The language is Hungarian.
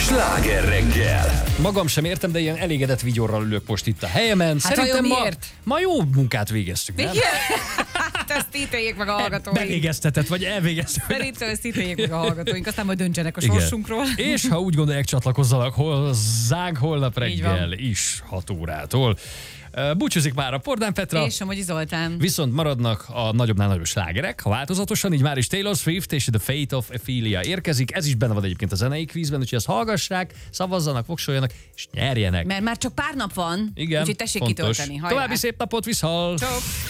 Sláger reggel! Magam sem értem, de ilyen elégedett vigyorral ülök most itt a helyemen. Hát Szerintem miért? ma jó munkát végeztünk, nem? Hát ezt ítéljék meg a hallgatóink. Bevégeztetett, vagy elvégeztetett. Szerintem ezt ítéljék meg a hallgatóink, aztán majd döntsenek a sorsunkról. És ha úgy gondolják, csatlakozzanak hozzánk holnap reggel is 6 órától. Búcsúzik már a Pordán Petra. És Somogyi Zoltán. Viszont maradnak a nagyobbnál nagyobb slágerek, ha változatosan, így már is Taylor Swift és The Fate of Ophelia érkezik. Ez is benne van egyébként a zenei kvízben, úgyhogy ezt hallgassák, szavazzanak, voksoljanak, és nyerjenek. Mert már csak pár nap van, Igen, úgyhogy tessék fontos. kitölteni. Hajrá. További szép napot, viszhal! Csók.